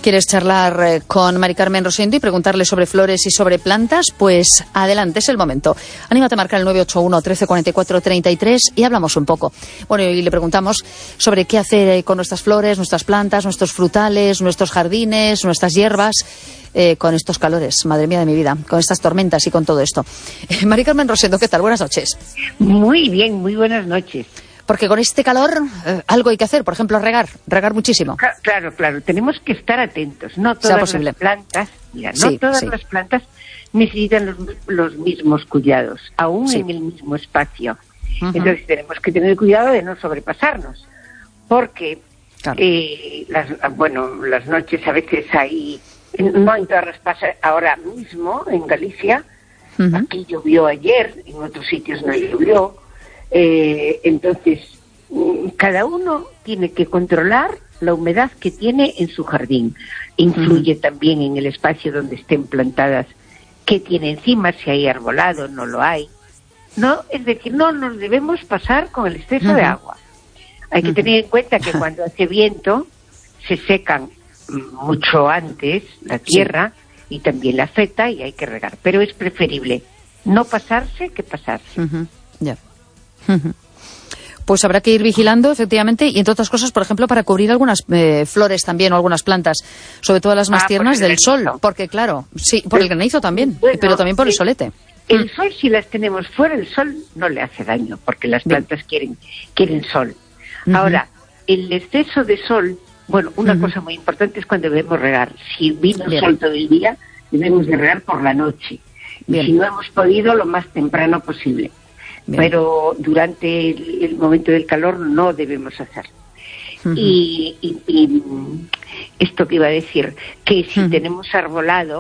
¿Quieres charlar con Mari Carmen Rosendo y preguntarle sobre flores y sobre plantas? Pues adelante, es el momento. Anímate a marcar el 981 13 44 33 y hablamos un poco. Bueno, y le preguntamos sobre qué hacer con nuestras flores, nuestras plantas, nuestros frutales, nuestros jardines, nuestras hierbas, con estos calores, madre mía de mi vida, con estas tormentas y con todo esto. Mari Carmen Rosendo, ¿qué tal? Buenas noches. Muy bien, muy buenas noches. Porque con este calor algo hay que hacer, por ejemplo, regar muchísimo. Claro, tenemos que estar atentos. No todas las plantas, no todas las plantas necesitan los mismos cuidados, aún en el mismo espacio. Entonces tenemos que tener cuidado de no sobrepasarnos, porque las noches a veces hay, no en todas las pasas, ahora mismo en Galicia, aquí llovió ayer, en otros sitios no llovió. Entonces, cada uno tiene que controlar la humedad que tiene en su jardín. Influye también en el espacio donde estén plantadas, qué tiene encima, si hay arbolado, no lo hay. No, es decir, no nos debemos pasar con el exceso de agua. Hay que tener en cuenta que cuando hace viento se secan mucho antes la tierra y también la seta y hay que regar. Pero es preferible no pasarse que pasarse. Ya. Pues habrá que ir vigilando, efectivamente, y entre otras cosas, por ejemplo, para cubrir algunas flores también o algunas plantas, sobre todo las más tiernas, del sol, porque claro, por el granizo también, pero también por el solete. El sol, si las tenemos fuera, el sol no le hace daño, porque las plantas quieren sol. Ahora, el exceso de sol, una cosa muy importante es cuando debemos regar. Si vino sol todo el día, debemos de regar por la noche. Y si no hemos podido, lo más temprano posible. Pero durante el momento del calor no debemos hacer. Y esto que iba a decir, que si tenemos arbolado,